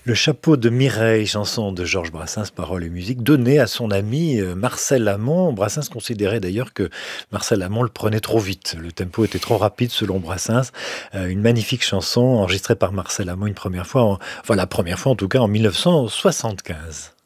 Le chapeau de Mireille, chanson de Georges Brassens, paroles et musique, donnée à son ami Marcel Amont. Brassens considérait d'ailleurs que Marcel Amont le prenait trop vite. Le tempo était trop rapide selon Brassens. Une magnifique chanson enregistrée par Marcel Amont une première fois, enfin la première fois en tout cas en 1975.